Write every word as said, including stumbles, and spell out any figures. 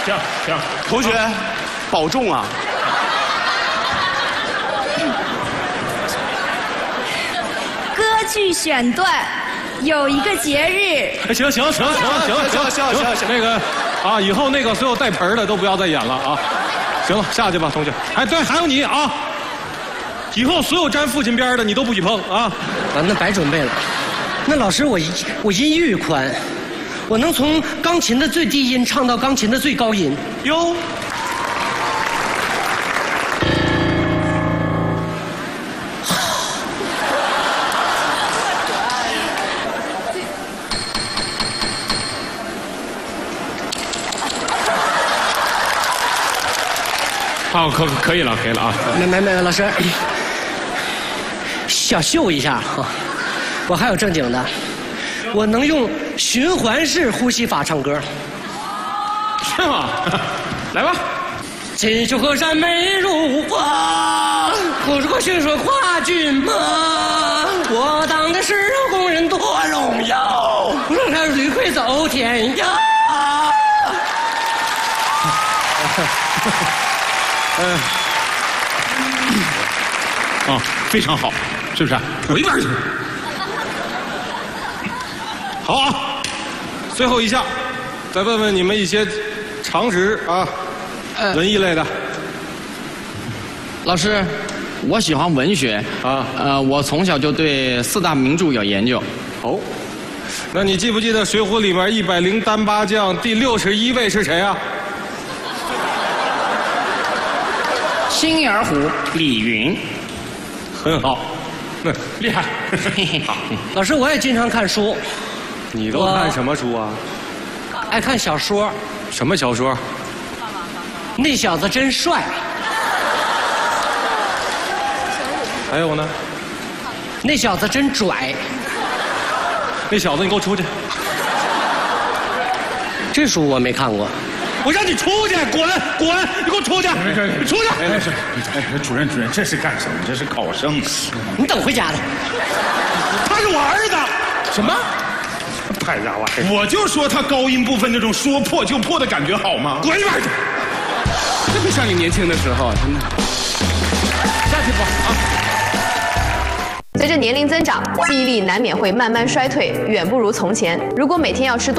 行行， 同学，保重啊！ 歌剧选段有一个节日。 哎，行行行行行行行行行，那个啊，以后那个所有带盆的都不要再演了啊。行了，下去吧，同学。哎，对，还有你啊，以后所有沾父亲边的你都不许碰啊。 啊，那白准备了。那老师，我我音域宽，我能从钢琴的最低音唱到钢琴的最高音。 哟。 好，可可以了，可以了啊！ 没没没，老师，小秀一下哈，我还有正经的，我能用循环式呼吸法唱歌， 是吗？来吧。 锦绣河山美如画，古树迅速跨骏马。我当的是工人多荣耀，让他驴魁走天涯。 嗯，啊，非常好，是不是？我一边去。好啊，最后一项，再问问你们一些常识啊，呃、文艺类的。 老师，我喜欢文学啊，呃，我从小就对四大名著有研究。 哦，那你记不记得《水浒》里面一百零单八将第六十一位是谁啊？ 星儿虎李云， 很好，嗯，厉害。 好，老师，我也经常看书。 你都看什么书啊？ 爱看小说。 什么小说？ 那小子真帅。 还有呢？ 那小子真拽。 那小子，你给我出去！ 这书我没看过。 我让你出去，滚滚！你给我出去！你出去！ 哎，是，哎，主任主任，这是干什么？这是考生。 你等回家的。 他是我儿子。 什么？太家伙！我就说他高音部分那种说破就破的感觉好吗？ 滚一边去！ 这不像你年轻的时候，真的。 下去吧啊！ 随着年龄增长，记忆力难免会慢慢衰退，远不如从前。如果每天要吃多